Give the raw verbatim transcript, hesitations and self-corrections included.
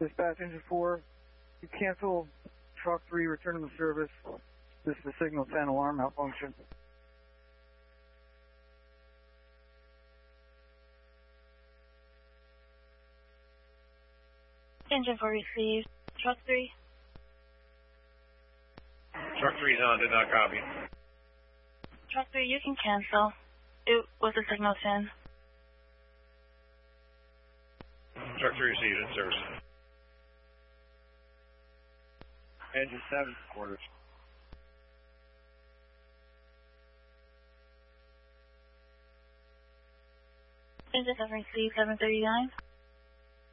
Dispatch engine four, you cancel truck three, return to service. This is the signal ten alarm malfunction. Engine four received. Truck three. Truck three's on, did not copy. Truck three, you can cancel. It was a signal ten. Truck three received in service. Engine seven, quarters. Engine seven received, seven thirty-nine.